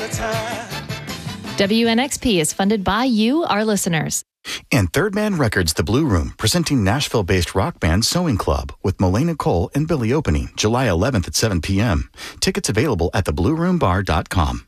the time. WNXP is funded by you, our listeners. And Third Man Records, The Blue Room, presenting Nashville-based rock band Sewing Club with Melena Cole and Billy opening July 11th at 7 p.m. Tickets available at theblueroombar.com.